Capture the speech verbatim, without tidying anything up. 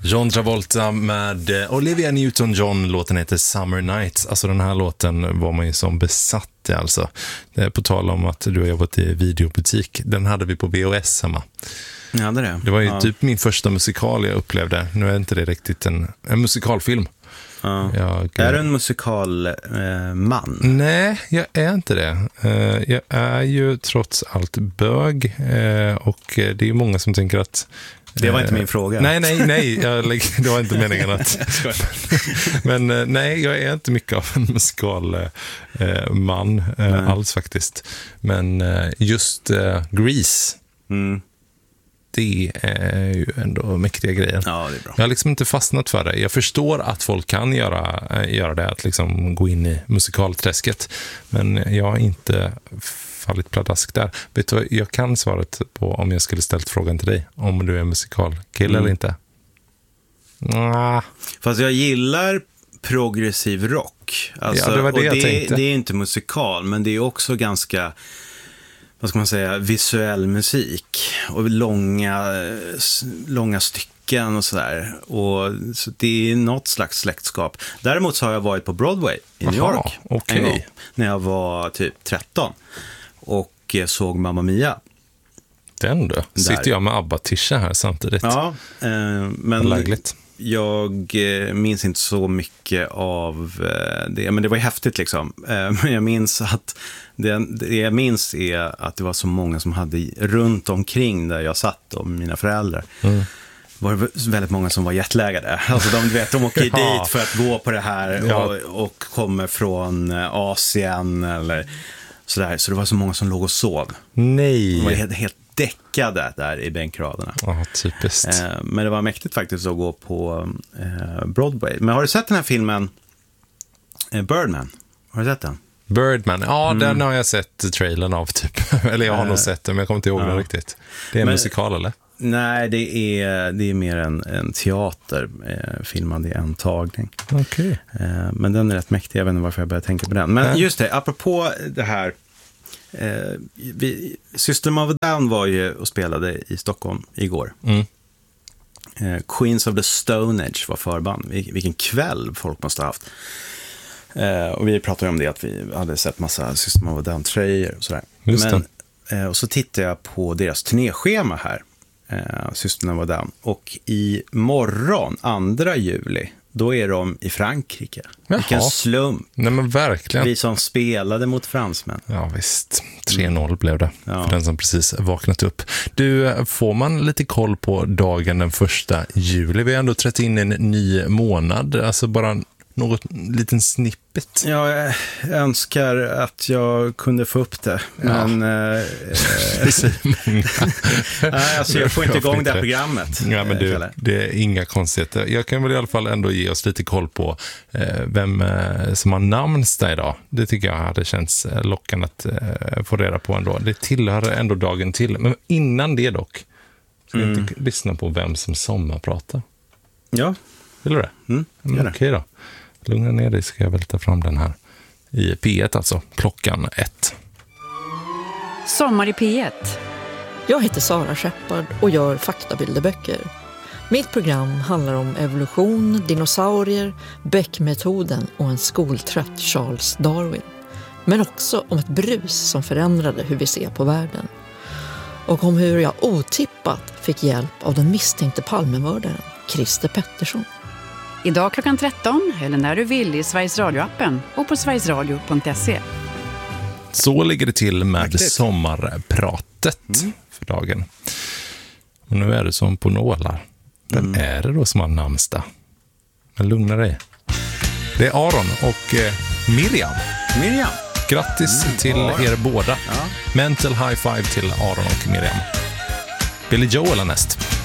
John Travolta med Olivia Newton-John. Låten heter Summer Nights. Alltså den här låten var man ju som besatt i, alltså. Det är på tal om att du har jobbat i videobutik. Den hade vi på V H S hemma. Ja, det, är det. det var ju ja. typ min första musikal jag upplevde. Nu är inte det riktigt en, en musikalfilm. Ja. Jag, är du en musikalman? Eh, nej, jag är inte det. Eh, jag är ju trots allt bög. Eh, och det är ju många som tänker att det var inte min fråga. Nej, nej, nej. Jag, det var inte meningen att... Men nej, jag är inte mycket av en musikalman eh, alls faktiskt. Men eh, just eh, Grease, mm. det är ju ändå mäktiga grejer. Ja, det är bra. Jag har liksom inte fastnat för det. Jag förstår att folk kan göra, göra det, att liksom gå in i musikalträsket. Men jag har inte fallit pladask där. Vet du vad, jag kan svaret på om jag skulle ställt frågan till dig om du är musikalkille mm. eller inte. Nah. Fast jag gillar progressiv rock. Alltså, ja, det var det och jag det, tänkte. Det är inte musikal, men det är också ganska, vad ska man säga, visuell musik och långa, långa stycken och sådär. Och så det är något slags släktskap. Däremot så har jag varit på Broadway i New York. Aha, okay. En gång, när jag var typ tretton och såg Mamma Mia. Den då? Sitter jag med ABBA-tisha här samtidigt. Ja, eh, men lägligt. Jag eh, minns inte så mycket av eh, det, men det var ju häftigt liksom. Eh, men jag minns att det, det jag minns är att det var så många som hade runt omkring där jag satt och mina föräldrar. Mm. Var det väldigt många som var jetlaggade. Alltså de, vet, de åker ja. dit för att gå på det här ja. och, och kommer från Asien eller sådär. Så det var så många som låg och sov. Nej. De var helt, helt däckade där i bänkraderna. Ja, typiskt. Eh, men det var mäktigt faktiskt att gå på eh, Broadway. Men har du sett den här filmen eh, Birdman? Har du sett den? Birdman, ja mm. den har jag sett trailern av typ. Eller jag har eh, nog sett den, men jag kommer inte ihåg ja. den riktigt. Det är en men, musikal eller? Nej, det är, det är mer en, en teater eh, filmad i en tagning. Okay. Eh, men den är rätt mäktig, jag vet inte varför jag började tänka på den. Men mm. just det, apropå det här Eh, vi, System of a Down var ju och spelade i Stockholm igår. Mm. eh, Queens of the Stone Age var förband. Vil, vilken kväll folk måste ha haft. eh, Och vi pratade om det, att vi hade sett massa System of a Down-tröjor och sådär. Men, eh, och så tittade jag på deras turnéschema här, eh, System of a Down. Och i morgon, andra juli, då är de i Frankrike. Jaha. Vilken slump. Nej, men verkligen. Vi som spelade mot fransmän. Ja visst, tre noll blev det ja. för den som precis vaknat upp. Du, får man lite koll på dagen den första juli? Vi har ändå trätt in en ny månad. Alltså bara något liten snippet. Ja, jag önskar att jag kunde få upp det. Men ja. äh, nej, alltså jag får inte igång det här programmet. Ja, men du, det är inga konstigheter. Jag kan väl i alla fall ändå ge oss lite koll på eh, vem eh, som har namnsdag idag. Det tycker jag hade känts lockande att eh, få reda på ändå. Det tillhör ändå dagen till. Men innan det dock ska mm. jag inte lyssna på vem som sommarpratar. Ja. Vill du det? Mm, mm, Okej okay då. Lugna ner dig, ska jag väl ta fram den här i P ett, alltså klockan ett. Sommar i P ett. Jag heter Sara Shepard och gör faktabilderböcker. Mitt program handlar om evolution, dinosaurier, Beck-metoden och en skoltrött Charles Darwin. Men också om ett brus som förändrade hur vi ser på världen. Och om hur jag otippat fick hjälp av den misstänkte Palmemördaren Christer Pettersson. Idag klockan tretton eller när du vill i Sveriges Radio-appen och på sverigesradio punkt se. Så ligger det till med Verkligt. sommarpratet mm. för dagen. Och nu är det som på nålar. Vem mm. är det då som har namnsdag? Men lugna dig. Det är Aron och eh, Miriam. Miriam. Grattis mm. till ja. er båda. Ja. Mental high five till Aron och Miriam. Billy Joel är näst.